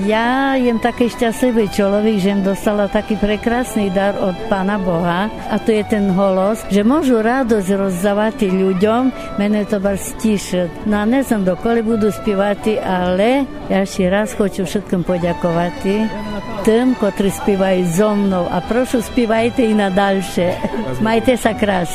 Ja jem taký šťastlivý človek, že im dostala taký prekrásny dar od Pána Boha a to je ten holos, že môžu radosť rozdávať ľuďom, menuje to bar stišet. No a ne znam dokoli budu spívati, ale ja ešte raz хочу všetkým poďakovať tým, ktorí spívajú so mnou a prošu spívajte i nadalšie. Majte sa krásne.